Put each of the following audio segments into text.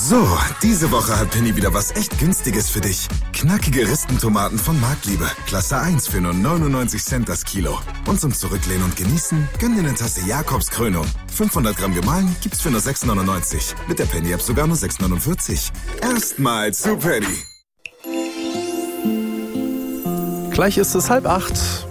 So, diese Woche hat Penny wieder was echt Günstiges für dich. Knackige Ristentomaten von Marktliebe. Klasse 1 für nur 99 Cent das Kilo. Und zum Zurücklehnen und Genießen, gönn dir eine Tasse Jakobs Krönung. 500 Gramm gemahlen gibt's für nur 6,99. Mit der Penny-App sogar nur 6,49. Erstmal zu Penny. Gleich ist es 7:30.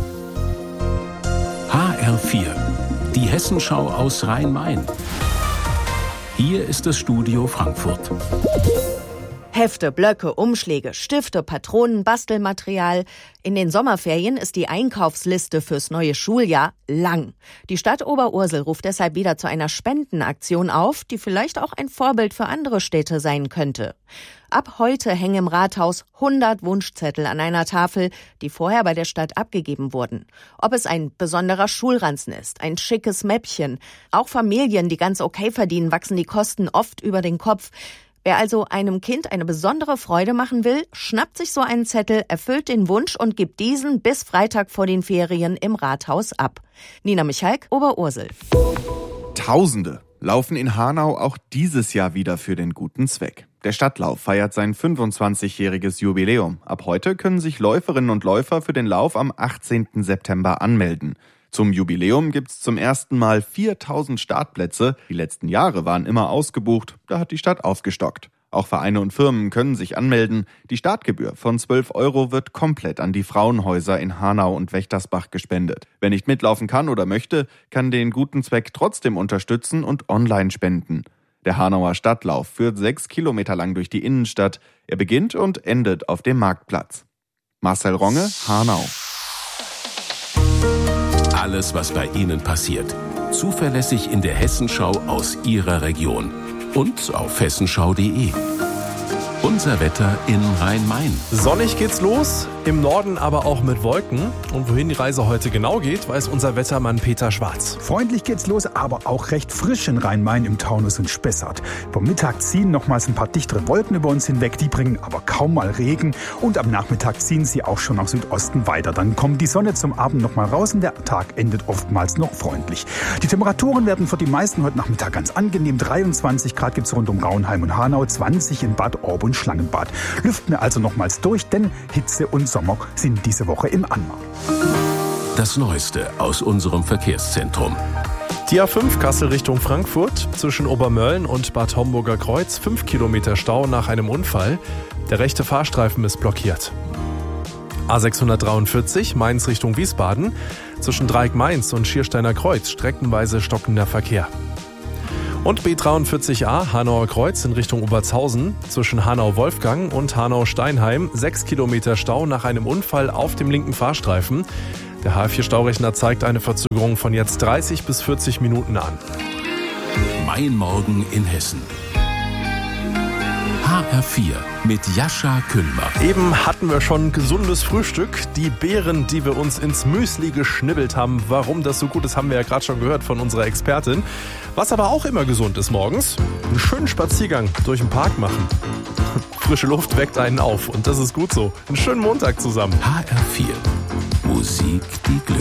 HR4, die Hessenschau aus Rhein-Main. Hier ist das Studio Frankfurt. Hefte, Blöcke, Umschläge, Stifte, Patronen, Bastelmaterial. In den Sommerferien ist die Einkaufsliste fürs neue Schuljahr lang. Die Stadt Oberursel ruft deshalb wieder zu einer Spendenaktion auf, die vielleicht auch ein Vorbild für andere Städte sein könnte. Ab heute hängen im Rathaus 100 Wunschzettel an einer Tafel, die vorher bei der Stadt abgegeben wurden. Ob es ein besonderer Schulranzen ist, ein schickes Mäppchen. Auch Familien, die ganz okay verdienen, wachsen die Kosten oft über den Kopf. Wer also einem Kind eine besondere Freude machen will, schnappt sich so einen Zettel, erfüllt den Wunsch und gibt diesen bis Freitag vor den Ferien im Rathaus ab. Nina Michalk, Oberursel. Tausende laufen in Hanau auch dieses Jahr wieder für den guten Zweck. Der Stadtlauf feiert sein 25-jähriges Jubiläum. Ab heute können sich Läuferinnen und Läufer für den Lauf am 18. September anmelden. Zum Jubiläum gibt's zum ersten Mal 4000 Startplätze. Die letzten Jahre waren immer ausgebucht, da hat die Stadt aufgestockt. Auch Vereine und Firmen können sich anmelden. Die Startgebühr von 12 € wird komplett an die Frauenhäuser in Hanau und Wächtersbach gespendet. Wer nicht mitlaufen kann oder möchte, kann den guten Zweck trotzdem unterstützen und online spenden. Der Hanauer Stadtlauf führt 6 Kilometer lang durch die Innenstadt. Er beginnt und endet auf dem Marktplatz. Marcel Ronge, Hanau. Alles, was bei Ihnen passiert. Zuverlässig in der Hessenschau aus Ihrer Region. Und auf hessenschau.de. Unser Wetter in Rhein-Main. Sonnig geht's los, im Norden aber auch mit Wolken. Und wohin die Reise heute genau geht, weiß unser Wettermann Peter Schwarz. Freundlich geht's los, aber auch recht frisch in Rhein-Main im Taunus und Spessart. Vom Mittag ziehen nochmals ein paar dichtere Wolken über uns hinweg, die bringen aber kaum mal Regen. Und am Nachmittag ziehen sie auch schon nach Südosten weiter. Dann kommt die Sonne zum Abend nochmal raus und der Tag endet oftmals noch freundlich. Die Temperaturen werden für die meisten heute Nachmittag ganz angenehm. 23 Grad gibt's rund um Raunheim und Hanau, 20 in Bad Orb und Schlangenbad. Lüften wir also nochmals durch, denn Hitze und Sommer sind diese Woche im Anmarsch. Das Neueste aus unserem Verkehrszentrum. Die A5 Kassel Richtung Frankfurt, zwischen Obermölln und Bad Homburger Kreuz, 5 Kilometer Stau nach einem Unfall. Der rechte Fahrstreifen ist blockiert. A643 Mainz Richtung Wiesbaden, zwischen Dreieck-Mainz und Schiersteiner Kreuz, streckenweise stockender Verkehr. Und B43a Hanauer Kreuz in Richtung Obertshausen, zwischen Hanau-Wolfgang und Hanau-Steinheim, 6 Kilometer Stau nach einem Unfall auf dem linken Fahrstreifen. Der H4-Staurechner zeigt eine Verzögerung von jetzt 30 bis 40 Minuten an. Mein Morgen in Hessen. HR4 mit Jascha Kühlmer. Eben hatten wir schon gesundes Frühstück. Die Beeren, die wir uns ins Müsli geschnibbelt haben. Warum das so gut ist, haben wir ja gerade schon gehört von unserer Expertin. Was aber auch immer gesund ist morgens, einen schönen Spaziergang durch den Park machen. Frische Luft weckt einen auf und das ist gut so. Einen schönen Montag zusammen. HR4, Musik, die Glück